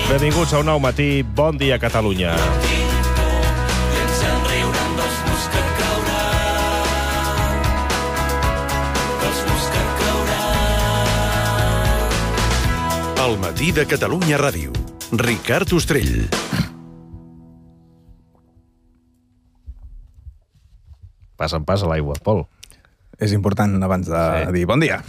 Benvinguts a un nou matí. Bon dia, Catalunya. El matí de Catalunya Ràdio. Ricard Ostrell. Pas en pas a l'aigua, Pol. És important abans de dir bon dia.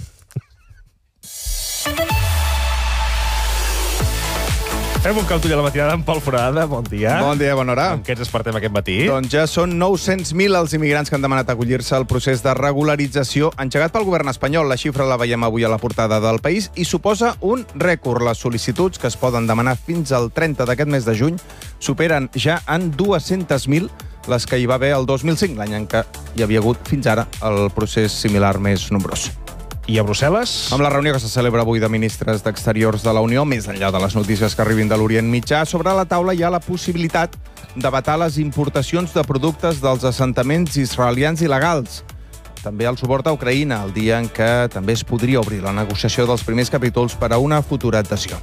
Fem un cautull a la matinada amb Pol Forada. Bon dia. Bon dia, bona hora. Amb què ens despertem aquest matí? Doncs ja són 900.000 els immigrants que han demanat acollir-se al procés de regularització engegat pel govern espanyol. La xifra la veiem avui a la portada del País i suposa un rècord. Les sol·licituds, que es poden demanar fins al 30 d'aquest mes de juny, superen ja en 200.000 les que hi va haver el 2005, l'any en què hi havia hagut fins ara el procés similar més nombrós. I a Brussel·les? Amb la reunió que se celebra avui de ministres d'Exteriors de la Unió, més enllà de les notícies que arribin de l'Orient Mitjà, sobre la taula hi ha la possibilitat de vetar les importacions de productes dels assentaments israelians il·legals. També el suport a Ucraïna, el dia en què també es podria obrir la negociació dels primers capítols per a una futura adhesió.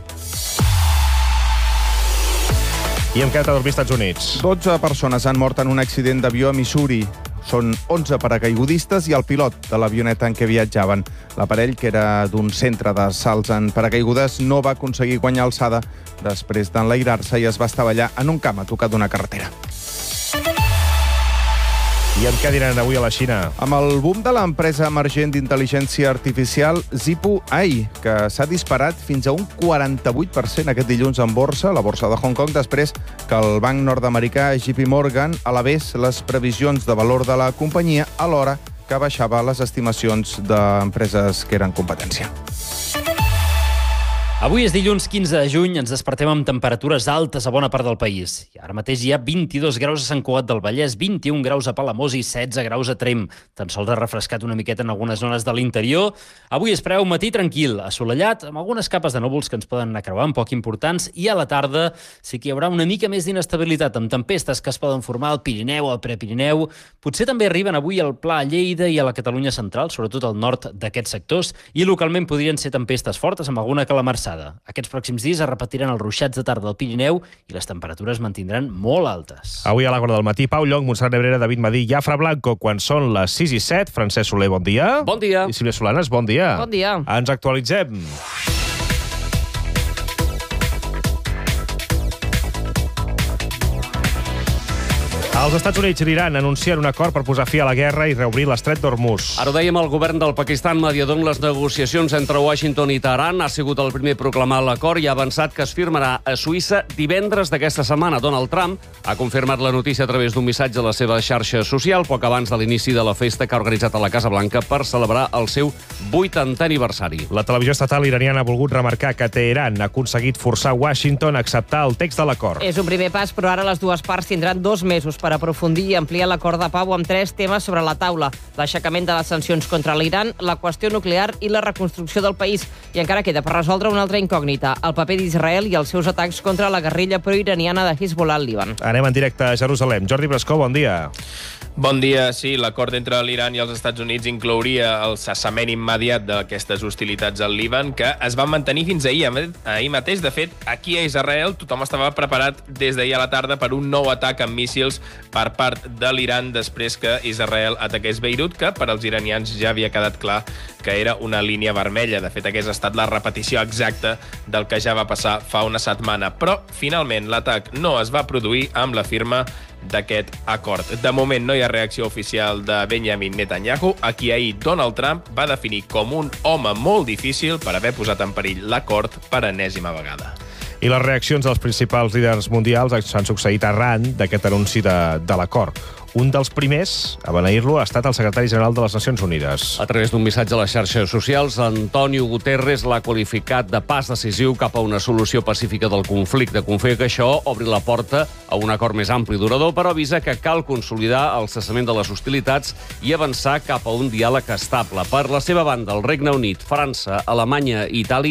I hem quedat a dormir als Estats Units. 12 persones han mort en un accident d'avió a Missouri. Són 11 paracaigudistes i el pilot de l'avioneta en què viatjaven. L'aparell, que era d'un centre de salts en paracaigudes, no va aconseguir guanyar alçada després d'enlairar-se i es va estavellar en un camp a tocar d'una carretera. I amb què diran avui a la Xina? Amb el boom de l'empresa emergent d'intel·ligència artificial Zhipu AI, que s'ha disparat fins a un 48% aquest dilluns en borsa, la borsa de Hong Kong, després que el banc nord-americà JP Morgan elevés les previsions de valor de la companyia alhora que baixava les estimacions d'empreses que eren competència. Avui és dilluns 15 de juny, ens despertem amb temperatures altes a bona part del país. I ara mateix hi ha 22 graus a Sant Cugat del Vallès, 21 graus a Palamós i 16 graus a Tremp. Tan sols ha refrescat una miqueta en algunes zones de l'interior. Avui es preveu un matí tranquil, assolellat, amb algunes capes de núvols que ens poden anar creuant, poc importants, i a la tarda sí que hi haurà una mica més d'inestabilitat, amb tempestes que es poden formar al Pirineu o al Prepirineu. Potser també arriben avui al Pla a Lleida i a la Catalunya central, sobretot al nord d'aquests sectors, i localment podrien ser tempestes fortes amb alguna calamarsada. Aquests pròxims dies es repetiran els ruixats de tarda al Pirineu i les temperatures mantindran molt altes. Avui a l'Àgora del matí, Pau Llong, Montserrat Nebrera, David Madí i Jafre Blanco, quan són les 6 i 7. Francesc Soler, bon dia. Bon dia. I Sílvia Solanes, bon dia. Bon dia. Ens actualitzem. Els Estats Units i l'Iran anuncien un acord per posar fi a la guerra i reobrir l'estret d'Hormuz. Ara ho dèiem, el govern del Pakistan, mediador en les negociacions entre Washington i Teheran, ha sigut el primer a proclamar l'acord i ha avançat que es firmarà a Suïssa divendres d'aquesta setmana. Donald Trump ha confirmat la notícia a través d'un missatge a la seva xarxa social poc abans de l'inici de la festa que ha organitzat a la Casa Blanca per celebrar el seu 80è aniversari. La televisió estatal iraniana ha volgut remarcar que Teheran ha aconseguit forçar Washington a acceptar el text de l'acord. És un primer pas, però ara les dues parts tindran 2 mesos per aprofundir i ampliar l'acord de pau amb 3 temes sobre la taula: l'aixecament de les sancions contra l'Iran, la qüestió nuclear i la reconstrucció del país. I encara queda per resoldre una altra incògnita: el paper d'Israel i els seus atacs contra la guerrilla proiraniana de Hezbollah al Líban. Anem en directe a Jerusalem. Jordi Brascó, bon dia. Bon dia. Sí, l'acord entre l'Iran i els Estats Units inclouria el cessament immediat d'aquestes hostilitats al Líban, que es van mantenir fins ahir mateix. De fet, aquí a Israel tothom estava preparat des d'ahir a la tarda per un nou atac amb míssils per part de l'Iran després que Israel ataqués Beirut, que per als iranians ja havia quedat clar que era una línia vermella. De fet, hagués estat la repetició exacta del que ja va passar fa una setmana. Però, finalment, l'atac no es va produir amb la firma d'aquest acord. De moment no hi ha reacció oficial de Benjamin Netanyahu, a qui ahir Donald Trump va definir com un home molt difícil per haver posat en perill l'acord per enèsima vegada. I les reaccions dels principals líders mundials s'han succeït arran d'aquest anunci de l'acord. Un dels primers a beneir-lo ha estat el secretari general de les Nacions Unides. A través d'un missatge a les xarxes socials, Antonio Guterres l'ha qualificat de pas decisiu cap a una solució pacífica del conflicte. Confia que això obri la porta a un acord més ampli i durador, però avisa que cal consolidar el cessament de les hostilitats i avançar cap a un diàleg estable. Per la seva banda, el Regne Unit, França, Alemanya i Itàlia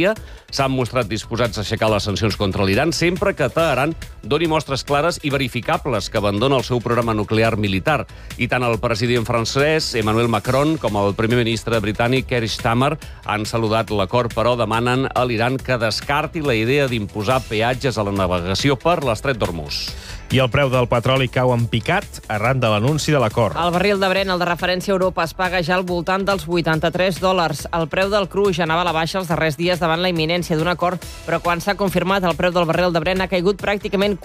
s'han mostrat disposats a aixecar les sancions contra l'Iran sempre que Teheran doni mostres clares i verificables que abandona el seu programa nuclear militar. I tant el president francès, Emmanuel Macron, com el primer ministre britànic, Keir Starmer, han saludat l'acord, però demanen a l'Iran que descarti la idea d'imposar peatges a la navegació per l'estret d'Hormuz. I el preu del petroli cau en picat arran de l'anunci de l'acord. El barril de Brent, el de referència a Europa, es paga ja al voltant dels $83. El preu del cru ja anava a la baixa els darrers dies davant la imminència d'un acord, però quan s'ha confirmat el preu del barril de Brent ha caigut pràcticament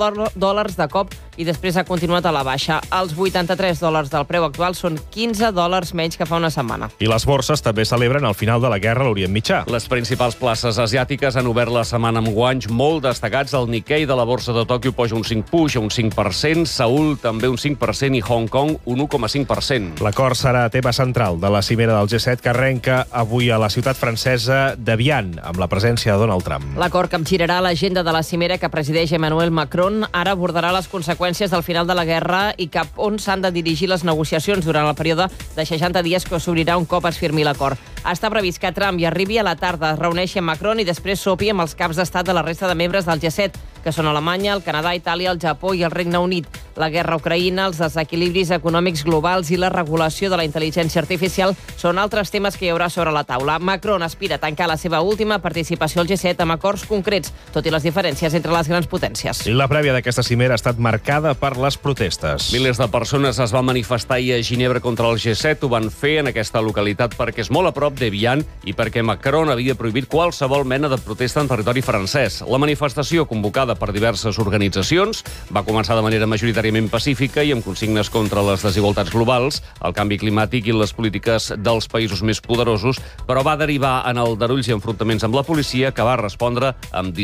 $4 de cop i després ha continuat a la baixa. Els $83 del preu actual són $15 menys que fa una setmana. I les borses també celebren el final de la guerra a l'Orient Mitjà. Les principals places asiàtiques han obert la setmana amb guanys molt destacats. El Nikkei de la borsa de Tòquio puja un 5%, Seül també un 5% i Hong Kong un 1,5%. L'acord serà tema central de la cimera del G7 que arrenca avui a la ciutat francesa d'Evian, amb la presència de Donald Trump. L'acord capgirarà l'agenda de la cimera que presideix Emmanuel Macron ara abordarà les conseqüències del final de la guerra i cap on s'han de dirigir les negociacions durant el període de 60 dies que s'obrirà un cop es firmi l'acord. Està previst que Trump hi arribi a la tarda, es reuneixi amb Macron i després sopi amb els caps d'estat de la resta de membres del G7, que són Alemanya, el Canadà, Itàlia, el Japó i el Regne Unit. La guerra a Ucraïna, els desequilibris econòmics globals i la regulació de la intel·ligència artificial són altres temes que hi haurà sobre la taula. Macron aspira a tancar la seva última participació al G7 amb acords concrets, tot i les diferències entre les grans potències. I la prèvia d'aquesta cimera ha estat marcada per les protestes. Milers de persones es van manifestar ahir a Ginebra contra el G7. Ho van fer en aquesta localitat perquè és molt a prop d'Evian i perquè Macron havia prohibit qualsevol mena de protesta en territori francès. La manifestació, convocada per diverses organitzacions, va començar de manera majoritàriament pacífica i amb consignes contra les desigualtats globals, el canvi climàtic i les polítiques dels països més poderosos, però va derivar en aldarulls i enfrontaments amb la policia, que va respondre amb